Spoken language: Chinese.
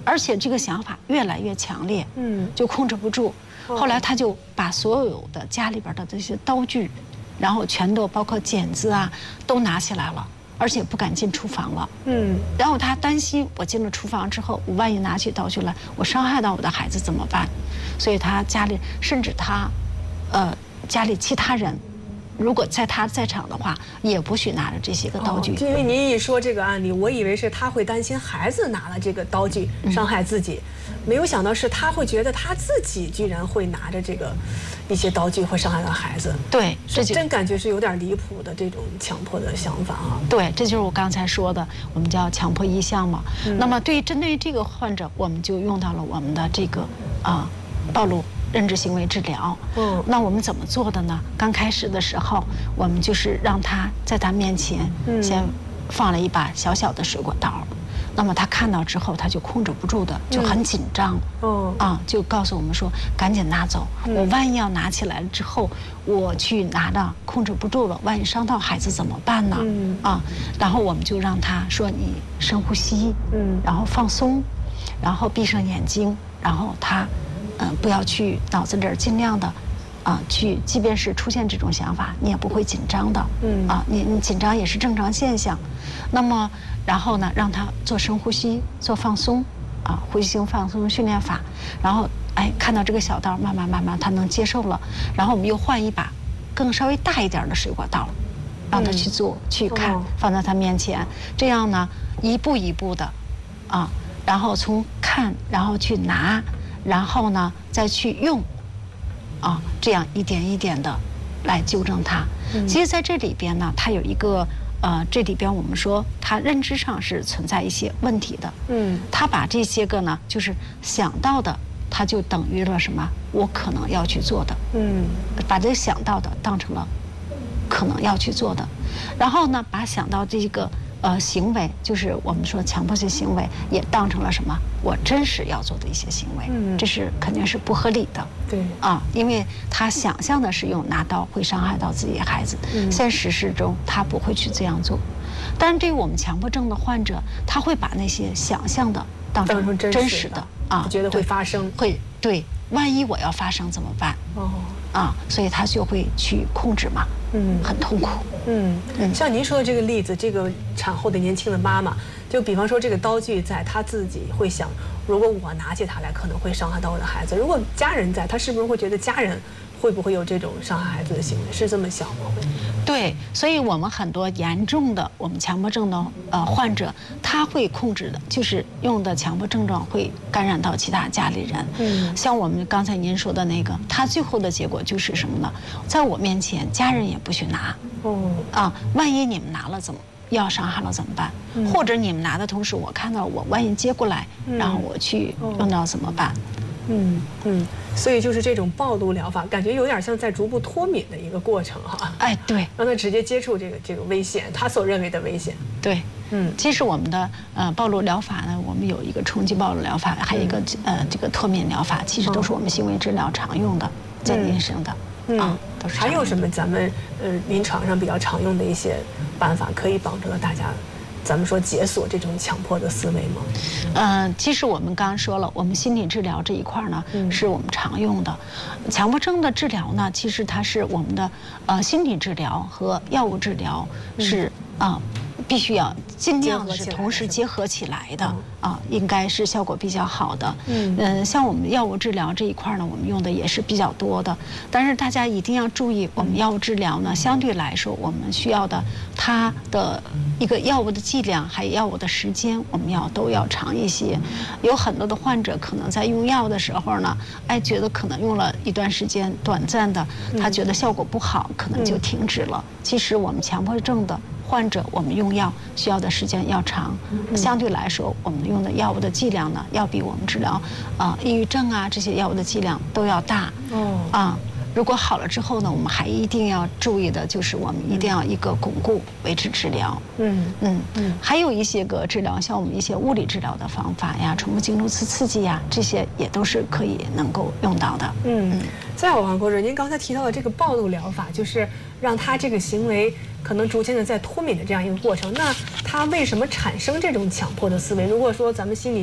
而且这个想法越来越强烈，就控制不住。后来他就把所有的家里边的这些刀具，然后全都包括剪子啊，都拿起来了，而且不敢进厨房了。然后他担心我进了厨房之后，我万一拿起刀具来，我伤害到我的孩子怎么办？所以他家里甚至他，家里其他人。如果他在场的话，也不许拿着这些个刀具。 因为您一说这个案例，我以为是他会担心孩子拿了这个刀具伤害自己，没有想到是他会觉得他自己居然会拿着这个一些刀具会伤害到孩子。 对， 这真感觉是有点离谱的这种强迫的想法啊。 对，这就是我刚才说的，我们叫强迫意向嘛。那么针对这个患者，我们就用到了我们的这个暴露认知行为治疗。那我们怎么做的呢？刚开始的时候，我们就是让他在他面前先放了一把小小的水果刀，那么他看到之后，他就控制不住的，就很紧张。就告诉我们说，赶紧拿走。我万一要拿起来了之后，我去拿的控制不住了，万一伤到孩子怎么办呢？然后我们就让他说，你深呼吸，然后放松，然后闭上眼睛，然后他。不要去脑子里尽量的，去，即便是出现这种想法，你也不会紧张的。你紧张也是正常现象。那么，然后呢，让他做深呼吸，做放松，呼吸放松训练法。然后，看到这个小刀，慢慢他能接受了。然后我们又换一把更稍微大一点的水果刀，让他去做，去看，放在他面前。这样呢，一步一步的，然后从看，然后去拿。然后呢，再去用，这样一点一点的来纠正它。其实在这里边呢，它有一个这里边我们说它认知上是存在一些问题的。他把这些个呢，就是想到的，它就等于了什么？我可能要去做的。把这个想到的当成了可能要去做的，然后呢，把想到这个。行为就是我们说强迫性行为，也当成了什么？我真实要做的一些行为，这是肯定是不合理的。 对因为他想象的是用拿刀会伤害到自己的孩子，现实实中他不会去这样做。但是对于我们强迫症的患者，他会把那些想象的当成真实的觉得会发生， 会对，万一我要发生怎么办？所以他就会去控制嘛，很痛苦。 像您说的这个例子，这个产后的年轻的妈妈，就比方说这个刀具在，她自己会想，如果我拿起它来，可能会伤害到我的孩子。如果家人在，她是不是会觉得家人会不会有这种伤害孩子的行为？是这么想吗？ 对，所以我们很多严重的我们强迫症的患者，他会控制的，就是用的强迫症状会感染到其他家里人。像我们刚才您说的那个，他最后的结果就是什么呢？在我面前，家人也不许拿。万一你们拿了要伤害了怎么办？或者你们拿的同时，我看到我万一接过来，然后我去用到怎么办？ 所以就是这种暴露疗法，感觉有点像在逐步脱敏的一个过程哈。 对， 让他直接接触这个危险，他所认为的危险。 对，其实我们的暴露疗法呢，我们有一个冲击暴露疗法，还有一个这个脱敏疗法，其实都是我们行为治疗常用的、渐进性的。都是。 还有什么咱们临床上比较常用的一些办法，可以帮助到大家？咱们说解锁这种强迫的思维吗？ 其实我们刚刚说了，我们心理治疗这一块呢，是我们常用的。强迫症的治疗呢，其实它是我们的心理治疗和药物治疗是必须要尽量是同时结合起来的应该是效果比较好的。像我们药物治疗这一块呢，我们用的也是比较多的。但是大家一定要注意，我们药物治疗呢，相对来说我们需要的它的一个药物的剂量还有药物的时间，我们都要长一些。有很多的患者可能在用药的时候呢，觉得可能用了一段时间，短暂的，他觉得效果不好，可能就停止了。其实我们强迫症的患者，我们用药需要的时间要长，相对来说，我们用的药物的剂量呢，要比我们治疗抑郁症这些药物的剂量都要大。如果好了之后呢，我们还一定要注意的就是，我们一定要一个巩固维持治疗。还有一些个治疗，像我们一些物理治疗的方法呀，重复经颅磁刺激呀，这些也都是可以能够用到的。 再有王博士，您刚才提到的这个暴露疗法，就是让他这个行为可能逐渐的在脱敏的这样一个过程。那他为什么产生这种强迫的思维？如果说咱们心理